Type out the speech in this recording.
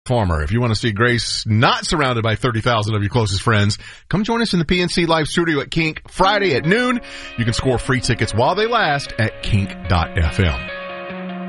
Farmer. If you want to see Grace not surrounded by 30,000 of your closest friends, come join us in the PNC Live studio at Kink Friday at noon. You can score free tickets while they last at kink.fm.